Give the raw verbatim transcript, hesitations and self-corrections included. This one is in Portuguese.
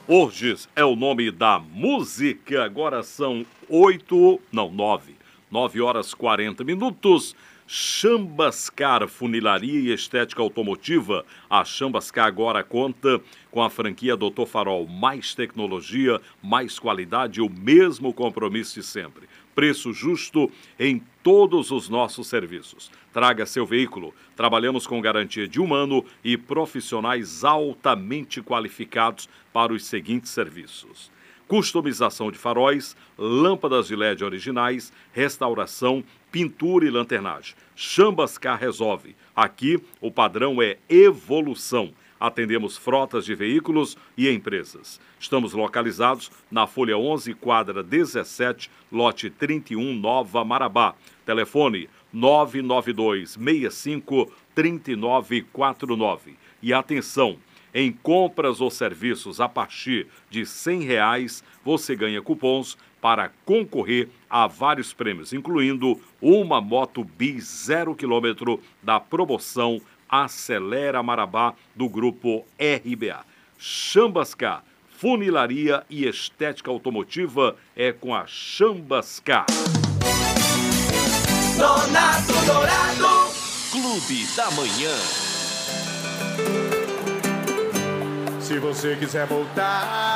Orges é o nome da música. Agora são oito, não, nove. Nove horas e quarenta minutos. Chambascar, funilaria e estética automotiva. A Chambascar agora conta com a franquia doutor Farol. Mais tecnologia, mais qualidade e o mesmo compromisso de sempre. Preço justo em todos os nossos serviços. Traga seu veículo. Trabalhamos com garantia de um ano e profissionais altamente qualificados para os seguintes serviços: customização de faróis, lâmpadas de L E D originais, restauração, pintura e lanternagem. Chambascar resolve. Aqui o padrão é evolução. Atendemos frotas de veículos e empresas. Estamos localizados na Folha onze, quadra dezessete, lote trinta e um, Nova Marabá. Telefone nove nove dois, seis cinco, três nove quatro nove. E atenção, em compras ou serviços a partir de cem reais, você ganha cupons para concorrer a vários prêmios, incluindo uma moto bis zero quilômetro da promoção Acelera Marabá do grupo R B A. Chambascar, funilaria e estética automotiva é com a Chambascar. Nonato Dourado, Clube da Manhã. Se você quiser voltar